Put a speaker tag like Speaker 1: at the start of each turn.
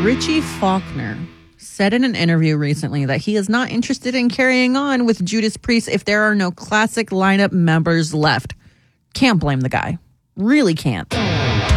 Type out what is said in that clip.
Speaker 1: Richie Faulkner said in an interview recently that he is not interested in carrying on with Judas Priest if there are no classic lineup members left. Can't blame the guy. Really can't.